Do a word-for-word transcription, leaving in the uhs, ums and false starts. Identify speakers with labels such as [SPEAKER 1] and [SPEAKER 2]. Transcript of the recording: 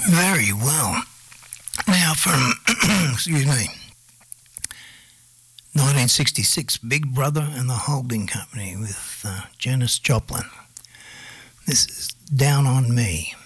[SPEAKER 1] Very well. Now from, excuse me, nineteen sixty-six, Big Brother and the Holding Company with uh, Janis Joplin. This is Down on Me.